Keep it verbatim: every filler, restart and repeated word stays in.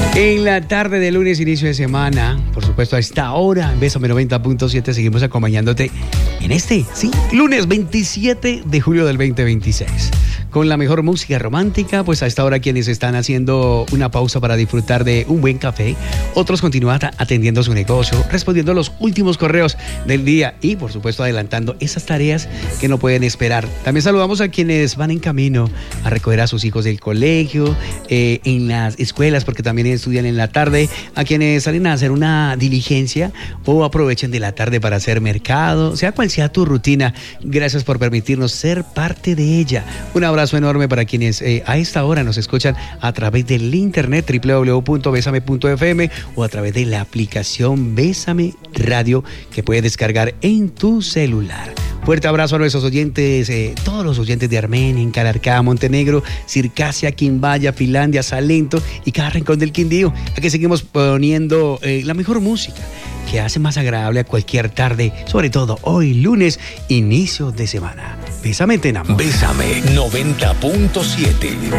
En la tarde de lunes, inicio de semana, por supuesto a esta hora, en Bésame noventa punto siete, seguimos acompañándote en este, sí, lunes veintisiete de julio del veinte veintiséis. Con la mejor música romántica, pues a esta hora quienes están haciendo una pausa para disfrutar de un buen café, otros continúan atendiendo su negocio, respondiendo los últimos correos del día y por supuesto adelantando esas tareas que no pueden esperar. También saludamos a quienes van en camino a recoger a sus hijos del colegio, eh, en las escuelas, porque también estudian en la tarde, a quienes salen a hacer una diligencia o aprovechen de la tarde para hacer mercado, sea cual sea tu rutina. Gracias por permitirnos ser parte de ella. Un abrazo enorme para quienes eh, a esta hora nos escuchan a través del internet doble u doble u doble u punto besame punto efe eme o a través de la aplicación Bésame Radio que puedes descargar en tu celular. Fuerte abrazo a nuestros oyentes, eh, todos los oyentes de Armenia, en Calarcá, Montenegro, Circasia, Quimbaya, Finlandia, Salento y cada rincón del Quindío. Aquí seguimos poniendo eh, la mejor música que hace más agradable a cualquier tarde, sobre todo hoy lunes, inicio de semana. Bésame, te enamoro. Bésame noventa punto siete.